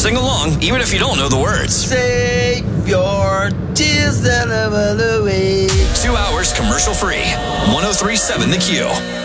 Sing along, even if you don't know the words. Save your tears that are away. 2 hours commercial free. 103.7 The Q.